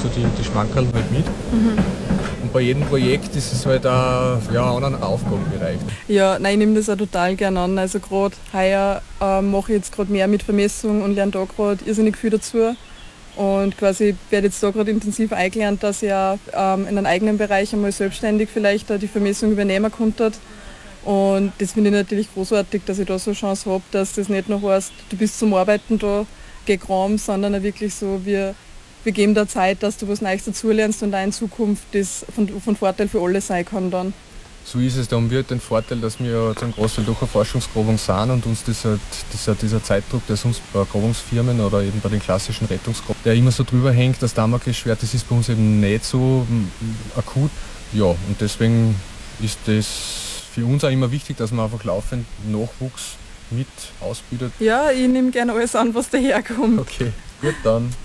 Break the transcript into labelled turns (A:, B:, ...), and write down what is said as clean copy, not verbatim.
A: so die Schmankerl halt mit. Und bei jedem Projekt ist es halt auch ein anderer Aufgabenbereich.
B: Ja, nein, ich nehme das auch total gerne an. Also gerade heuer mache ich jetzt gerade mehr mit Vermessung und lerne da gerade irrsinnig viel dazu. Und quasi werde jetzt da gerade intensiv eingelernt, dass ich auch in einem eigenen Bereich einmal selbstständig vielleicht die Vermessung übernehmen konnte. Und das finde ich natürlich großartig, dass ich da so eine Chance habe, dass das nicht nur heißt, du bist zum Arbeiten da, geh Raum, sondern auch wirklich so, wir geben da Zeit, dass du was Neues dazulernst und auch in Zukunft das von Vorteil für alle sein kann dann.
A: So ist es, da haben wir halt den Vorteil, dass wir ja zum Großteil doch eine Forschungsgrabung sind und uns dieser Zeitdruck, der sonst bei Grabungsfirmen oder eben bei den klassischen Rettungsgrabungen, der immer so drüber hängt, das Damoklesschwert, das ist bei uns eben nicht so akut. Ja, und deswegen ist das für uns auch immer wichtig, dass man einfach laufend Nachwuchs mit ausbildet.
B: Ja, ich nehme gerne alles an, was daherkommt.
A: Okay, gut dann.